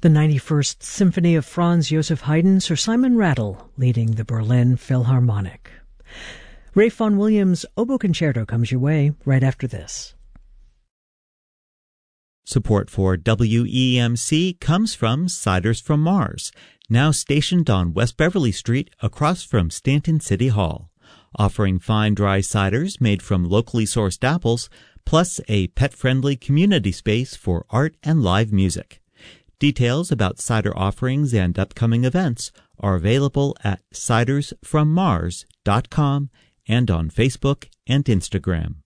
The 91st Symphony of Franz Joseph Haydn, Sir Simon Rattle leading the Berlin Philharmonic. Ralph Vaughan Williams' Oboe Concerto comes your way right after this. Support for WEMC comes from Ciders from Mars, now stationed on West Beverly Street across from Stanton City Hall, offering fine dry ciders made from locally sourced apples, plus a pet-friendly community space for art and live music. Details about cider offerings and upcoming events are available at cidersfrommars.com and on Facebook and Instagram.